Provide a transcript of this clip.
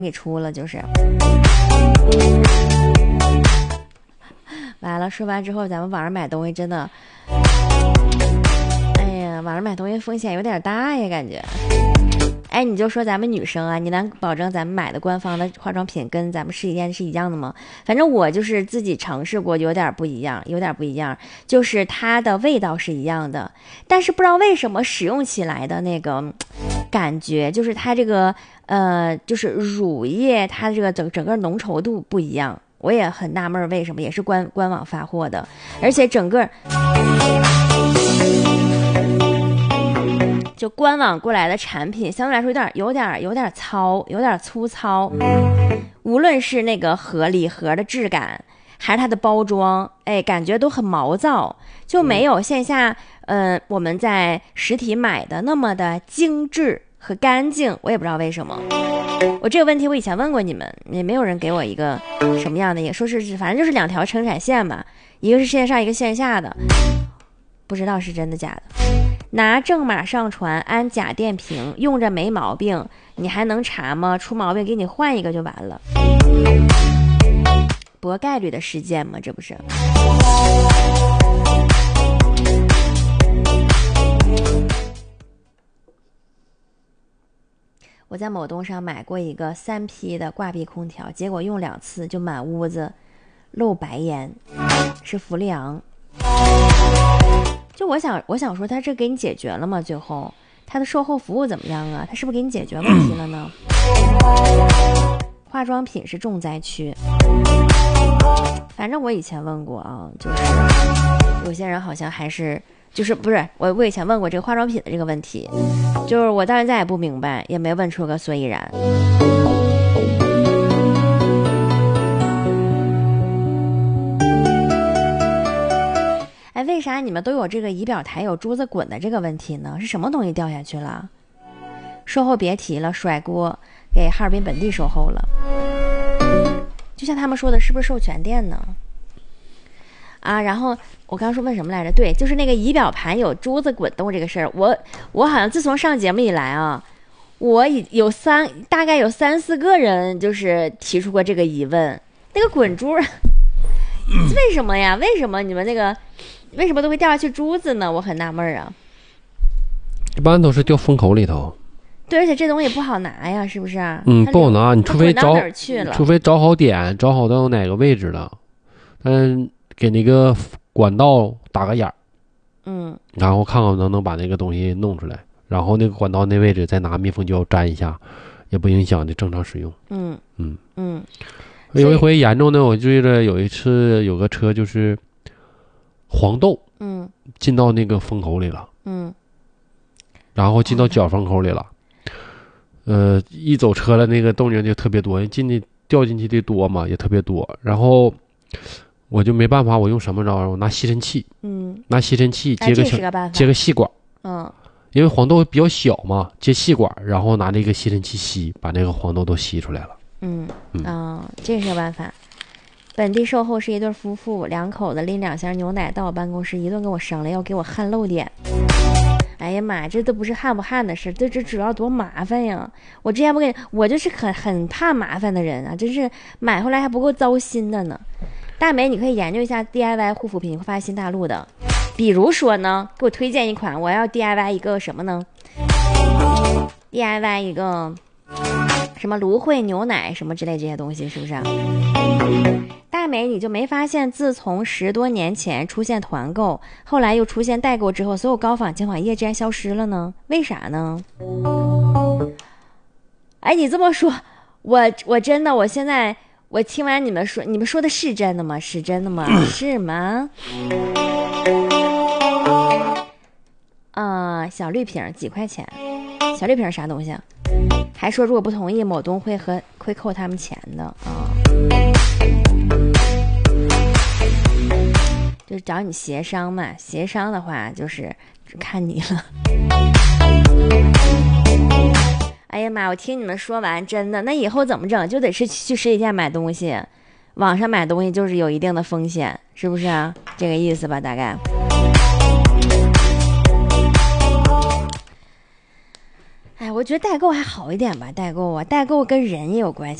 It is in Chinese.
给出了，就是完了。说完之后，咱们网上买东西真的，哎呀，网上买东西风险有点大呀，感觉。哎，你就说咱们女生啊，你能保证咱们买的官方的化妆品跟咱们试衣间是一样的吗？反正我就是自己尝试过，有点不一样，就是它的味道是一样的，但是不知道为什么使用起来的那个感觉，就是它这个就是乳液，它这个整个浓稠度不一样，我也很纳闷为什么，也是官网发货的，而且整个。就官网过来的产品相对来说有点糙，有点粗糙，无论是那个礼盒的质感还是它的包装，哎，感觉都很毛躁，就没有线下我们在实体买的那么的精致和干净。我也不知道为什么，我这个问题我以前问过你们，也没有人给我一个什么样的，也说是反正就是2条生产线吧，一个是线上一个线下的，不知道是真的假的。拿正码上传，安假电瓶，用着没毛病，你还能查吗？出毛病给你换一个就完了。博概率的事件吗？这不是。我在某东上买过一个3P 的挂壁空调，结果用2次就满屋子漏白烟，是氟利昂。就我想说，他这给你解决了吗？最后他的售后服务怎么样啊？他是不是给你解决问题了呢？化妆品是重灾区，反正我以前问过啊，就是有些人好像还是就是不是我以前问过这个化妆品的这个问题，就是我到现在也不明白，也没问出个所以然。哎，为啥你们都有这个仪表台有珠子滚的这个问题呢？是什么东西掉下去了？售后别提了，甩锅给哈尔滨本地售后了。就像他们说的，是不是授权店呢？啊，然后我刚说问什么来着？对，就是那个仪表盘有珠子滚动这个事儿。我好像自从上节目以来啊，我大概有3-4个人就是提出过这个疑问。那个滚珠为什么呀？为什么你们那个为什么都会掉下去珠子呢？我很纳闷啊。 一般都是掉风口里头。 对，而且这东西不好拿呀，是不是？ 不好拿，你除非找好点，找好到哪个位置了，给那个管道打个眼儿，然后看看能不能把那个东西弄出来，然后那个管道那位置再拿密封胶粘一下，也不影响你正常使用。有一回严重的，我记得有一次有个车就是黄豆，进到那个风口里了，然后进到脚风口里了，一走车了，那个动静就特别多，掉进去的多嘛，也特别多，然后我就没办法，我用什么招？我拿吸尘器，拿吸尘器接个细管，因为黄豆比较小嘛，接细管，然后拿那个吸尘器吸，把那个黄豆都吸出来了。 这是个办法。本地售后是一对夫妇，2口子拎2箱牛奶到我办公室，一顿跟我商量要给我焊漏点。哎呀妈呀，这都不是焊不焊的事，这主要多麻烦呀！我之前我就是很怕麻烦的人啊，真是买回来还不够糟心的呢。大美，你可以研究一下 DIY 护肤品，你会发现新大陆的。比如说呢，给我推荐一款，我要 DIY 一个什么呢 ？DIY 一个什么芦荟牛奶什么之类这些东西，是不是？大美，你就没发现自从10多年前出现团购，后来又出现代购之后，所有高仿精华液竟然消失了呢？为啥呢？哎，你这么说，我真的，我现在我听完你们说的是真的吗？是真的吗？是吗？小绿瓶几块钱？小绿瓶啥东西啊？还说如果不同意，某东会扣他们钱的啊。就是找你协商嘛，协商的话就是看你了。哎呀妈，我听你们说完，真的，那以后怎么整？就得是去实体店买东西，网上买东西就是有一定的风险，是不是啊？这个意思吧，大概。哎，我我觉得代购还好一点吧，代购跟人也有关系。